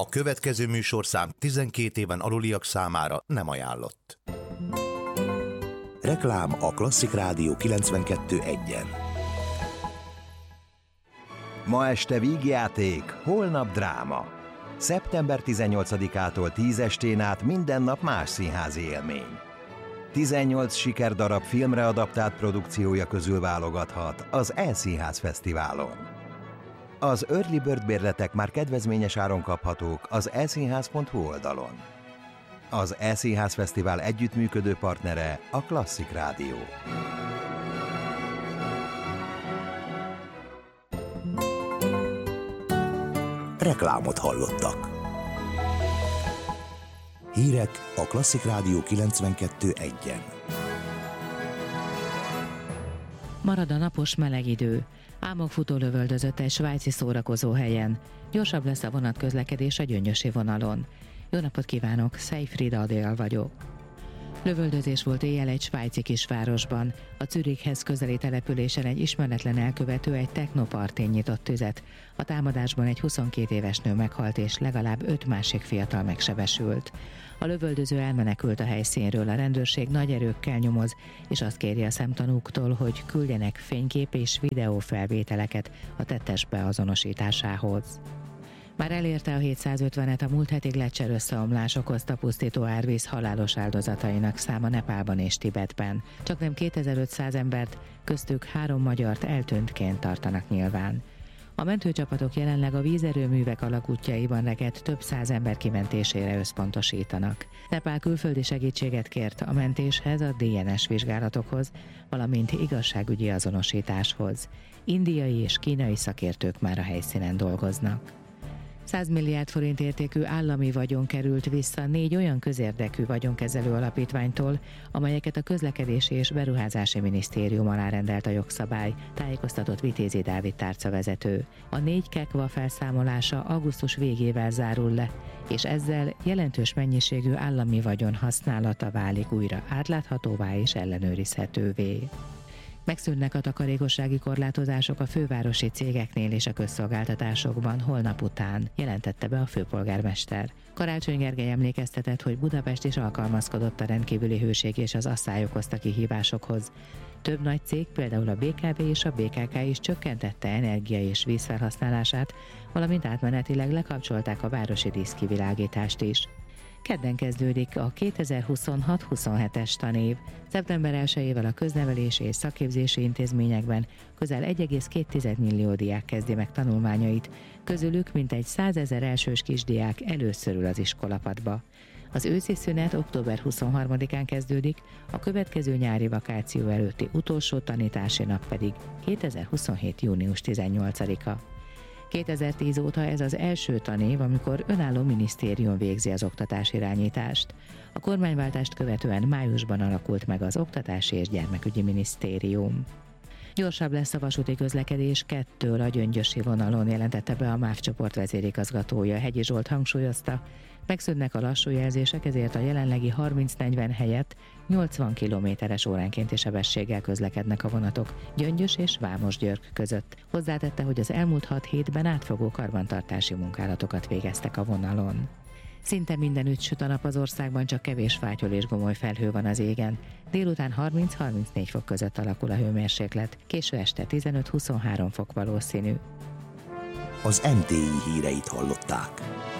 A következő műsorszám 12 éven aluliak számára nem ajánlott. Reklám a Klasszik Rádió 92.1-en. Ma este vígjáték, holnap dráma. Szeptember 18-ától 10 estén át minden nap más színházi élmény. 18 sikerdarab filmre adaptált produkciója közül válogathat az E-Színház Fesztiválon. Az Early Bird bérletek már kedvezményes áron kaphatók az eszínház.hu oldalon. Az E-Színház Fesztivál együttműködő partnere a Klasszik Rádió. Reklámot hallottak. Hírek a Klasszik Rádió 92.1-en. Marad a napos meleg idő. Álmokfutó lövöldözött egy svájci szórakozóhelyen. Gyorsabb lesz a vonatközlekedés a Gyöngyösi vonalon. Jó napot kívánok, Szejfried Adél vagyok. Lövöldözés volt éjjel egy svájci kisvárosban. A Zürichhez közeli településen egy ismeretlen elkövető egy technopartén nyitott tüzet. A támadásban egy 22 éves nő meghalt és legalább 5 másik fiatal megsebesült. A lövöldöző elmenekült a helyszínről, a rendőrség nagy erőkkel nyomoz, és azt kéri a szemtanúktól, hogy küldjenek fénykép és videófelvételeket a tettes beazonosításához. Már elérte a 750-et a múlt heti gleccser összeomlás okozta pusztító árvíz halálos áldozatainak száma Nepálban és Tibetben. Csaknem 2500 embert, köztük 3 magyart eltűntként tartanak nyilván. A mentőcsapatok jelenleg a vízerőművek alagútjaiban rekedt több száz ember kimentésére összpontosítanak. Nepál külföldi segítséget kért a mentéshez, a DNS vizsgálatokhoz, valamint igazságügyi azonosításhoz. Indiai és kínai szakértők már a helyszínen dolgoznak. 100 milliárd forint értékű állami vagyon került vissza 4 olyan közérdekű vagyonkezelő alapítványtól, amelyeket a Közlekedési és Beruházási Minisztérium alá rendelt a jogszabály, tájékoztatott Vitézi Dávid tárcavezető. A 4 kekva felszámolása augusztus végével zárul le, és ezzel jelentős mennyiségű állami vagyon használata válik újra átláthatóvá és ellenőrizhetővé. Megszűnnek a takarékossági korlátozások a fővárosi cégeknél és a közszolgáltatásokban holnap után, jelentette be a főpolgármester. Karácsony Gergely emlékeztetett, hogy Budapest is alkalmazkodott a rendkívüli hőség és az asszály okozta kihívásokhoz. Több nagy cég, például a BKV és a BKK is csökkentette energia- és vízfelhasználását, valamint átmenetileg lekapcsolták a városi díszkivilágítást is. Kedden kezdődik a 2026-27-es tanév. Szeptember 1-ével a köznevelési és szakképzési intézményekben közel 1,2 millió diák kezdi meg tanulmányait, közülük mintegy 100 000 elsős kisdiák először ül az iskolapadba. Az őszi szünet október 23-án kezdődik, a következő nyári vakáció előtti utolsó tanítási nap pedig 2027. június 18-a. 2010 óta ez az első tanév, amikor önálló minisztérium végzi az oktatásirányítást. A kormányváltást követően májusban alakult meg az Oktatási és Gyermekügyi Minisztérium. Gyorsabb lesz a vasúti közlekedés 2-től a Gyöngyösi vonalon, jelentette be a MÁV csoport vezérigazgatója. Hegyi Zsolt hangsúlyozta, megszűnnek a lassú jelzések, ezért a jelenlegi 30-40 helyett 80 km/h óránkénti sebességgel közlekednek a vonatok Gyöngyös és Vámosgyörk között. Hozzátette, hogy az elmúlt 6 hétben átfogó karbantartási munkálatokat végeztek a vonalon. Szinte mindenütt süt a nap az országban, csak kevés fátyol és gomoly felhő van az égen. Délután 30-34 fok között alakul a hőmérséklet, késő este 15-23 fok valószínű. Az MTI híreit hallották.